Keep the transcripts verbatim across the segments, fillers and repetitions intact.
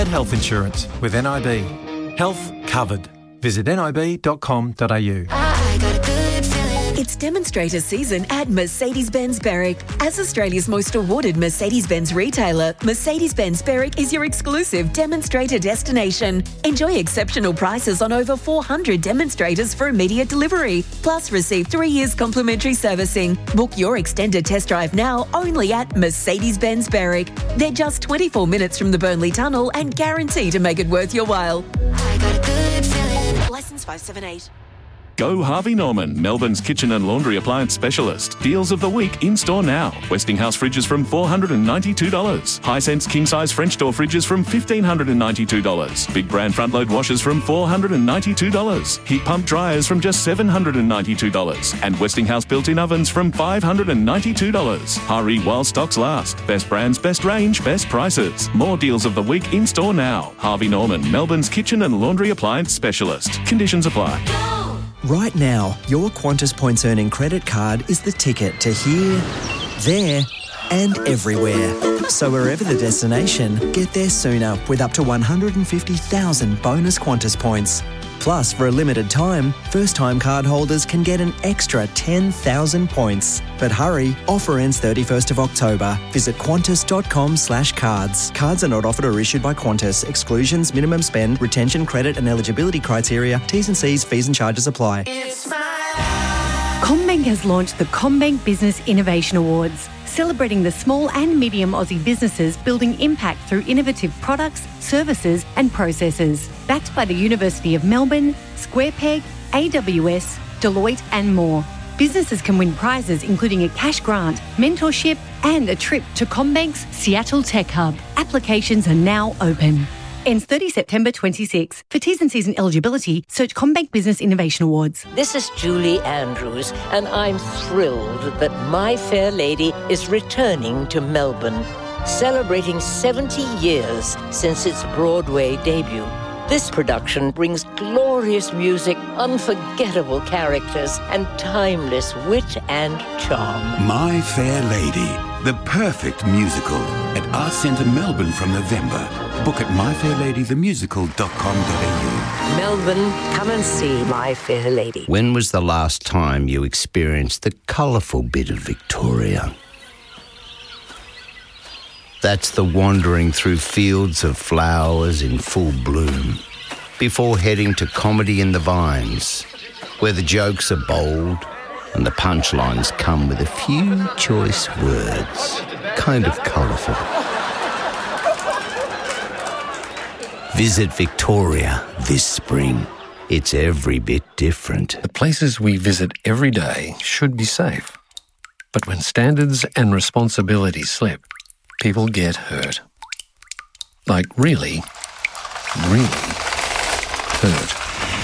had health insurance with N I B. Health covered. Visit nib dot com dot a u. I got a good feeling. It's demonstrator season at Mercedes-Benz Berwick. As Australia's most awarded Mercedes-Benz retailer, Mercedes-Benz Berwick is your exclusive demonstrator destination. Enjoy exceptional prices on over four hundred demonstrators for immediate delivery. Plus, receive three years complimentary servicing. Book your extended test drive now only at Mercedes-Benz Berwick. They're just twenty-four minutes from the Burnley Tunnel and guarantee to make it worth your while. I got a good feeling. Licence five seven eight. Go Harvey Norman, Melbourne's kitchen and laundry appliance specialist. Deals of the week in-store now. Westinghouse fridges from four hundred ninety-two dollars. Hisense king-size French door fridges from one thousand five hundred ninety-two dollars. Big brand front-load washers from four hundred ninety-two dollars. Heat pump dryers from just seven hundred ninety-two dollars. And Westinghouse built-in ovens from five hundred ninety-two dollars. Hurry while stocks last. Best brands, best range, best prices. More deals of the week in-store now. Harvey Norman, Melbourne's kitchen and laundry appliance specialist. Conditions apply. Right now, your Qantas Points Earning credit card is the ticket to here, there and everywhere. So wherever the destination, get there sooner with up to one hundred fifty thousand bonus Qantas points. Plus, for a limited time, first-time card holders can get an extra ten thousand points. But hurry, offer ends thirty-first of October. Visit qantas.com slash cards. Cards are not offered or issued by Qantas. Exclusions, minimum spend, retention, credit and eligibility criteria, T's and C's, fees and charges apply. It's my life. CommBank has launched the CommBank Business Innovation Awards, celebrating the small and medium Aussie businesses building impact through innovative products, services and processes. Backed by the University of Melbourne, SquarePeg, A W S, Deloitte and more. Businesses can win prizes including a cash grant, mentorship and a trip to CommBank's Seattle Tech Hub. Applications are now open. Ends thirtieth September twenty-six. For T's and C's and eligibility, search CommBank Business Innovation Awards. This is Julie Andrews, and I'm thrilled that My Fair Lady is returning to Melbourne, celebrating seventy years since its Broadway debut. This production brings glorious music, unforgettable characters, and timeless wit and charm. My Fair Lady, the perfect musical at Arts Centre Melbourne from November. Book at my fair lady the musical dot com dot a u. Melbourne, come and see My Fair Lady. When was the last time you experienced the colourful bit of Victoria? That's the wandering through fields of flowers in full bloom, before heading to Comedy in the Vines, where the jokes are bold and the punchlines come with a few choice words, kind of colourful. Visit Victoria this spring. It's every bit different. The places we visit every day should be safe. But when standards and responsibilities slip, people get hurt. Like really, really hurt.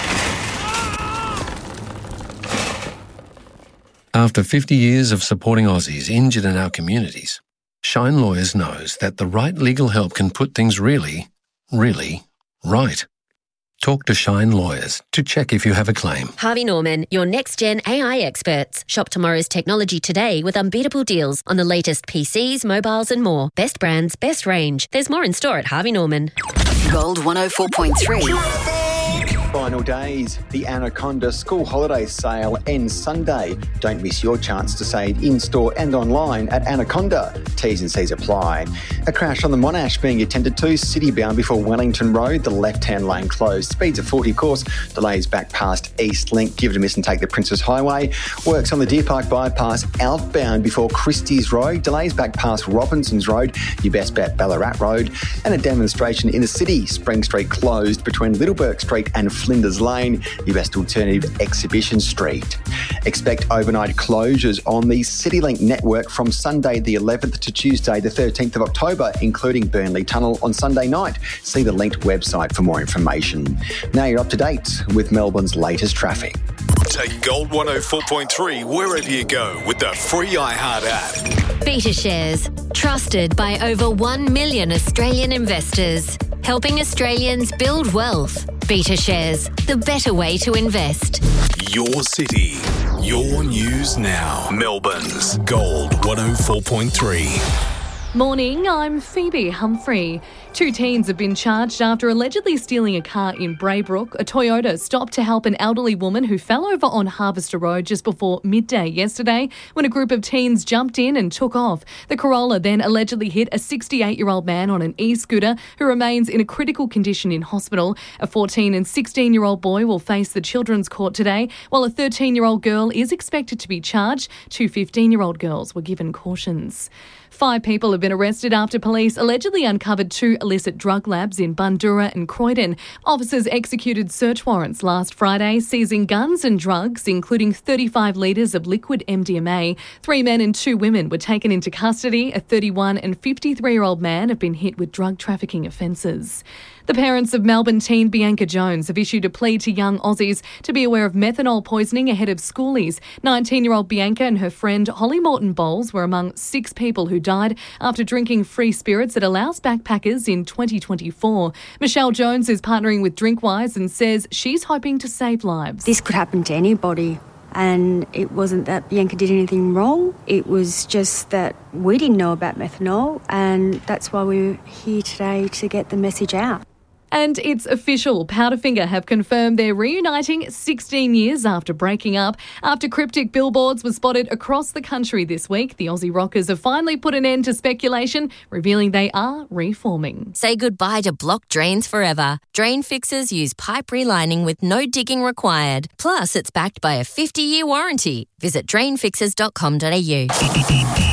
After fifty years of supporting Aussies injured in our communities, Shine Lawyers knows that the right legal help can put things really, really right. Talk to Shine Lawyers to check if you have a claim. Harvey Norman, your next-gen A I experts. Shop tomorrow's technology today with unbeatable deals on the latest P Cs, mobiles and more. Best brands, best range. There's more in store at Harvey Norman. Gold one oh four point three. Final days. The Anaconda School Holiday Sale ends Sunday. Don't miss your chance to save in-store and online at Anaconda. T's and C's apply. A crash on the Monash being attended to, city-bound before Wellington Road. The left-hand lane closed. Speeds of forty course. Delays back past East Link. Give it a miss and take the Princess Highway. Works on the Deer Park bypass outbound before Christie's Road. Delays back past Robinson's Road. Your best bet Ballarat Road. And a demonstration in the city. Spring Street closed between Little Bourke Street and Flinders Lane, your best alternative Exhibition Street. Expect overnight closures on the CityLink network from Sunday the eleventh to Tuesday the thirteenth of October, including Burnley Tunnel on Sunday night. See the linked website for more information. Now you're up to date with Melbourne's latest traffic. Take Gold one oh four point three wherever you go with the free iHeart app. Beta Shares, trusted by over one million Australian investors, helping Australians build wealth. Beta Shares, the better way to invest. Your city, your news now. Melbourne's Gold one oh four point three. Morning, I'm Phoebe Humphrey. Two teens have been charged after allegedly stealing a car in Braybrook. A Toyota stopped to help an elderly woman who fell over on Harvester Road just before midday yesterday when a group of teens jumped in and took off. The Corolla then allegedly hit a sixty-eight-year-old man on an e-scooter who remains in a critical condition in hospital. A fourteen and sixteen-year-old boy will face the Children's Court today, while a thirteen-year-old girl is expected to be charged. Two fifteen-year-old girls were given cautions. Five people have been arrested after police allegedly uncovered two illicit drug labs in Bundoora and Croydon. Officers executed search warrants last Friday, seizing guns and drugs, including thirty-five litres of liquid M D M A. Three men and two women were taken into custody. A thirty-one and fifty-three-year-old man have been hit with drug trafficking offences. The parents of Melbourne teen Bianca Jones have issued a plea to young Aussies to be aware of methanol poisoning ahead of schoolies. nineteen-year-old Bianca and her friend Holly Morton Bowles were among six people who died after drinking free spirits at a Laos backpackers in twenty twenty-four. Michelle Jones is partnering with Drinkwise and says she's hoping to save lives. This could happen to anybody. And it wasn't that Bianca did anything wrong. It was just that we didn't know about methanol, and that's why we're here today to get the message out. And it's official. Powderfinger have confirmed they're reuniting sixteen years after breaking up. After cryptic billboards were spotted across the country this week, the Aussie Rockers have finally put an end to speculation, revealing they are reforming. Say goodbye to blocked drains forever. Drain fixers use pipe relining with no digging required. Plus, it's backed by a fifty-year warranty. Visit drain fixers dot com dot a u.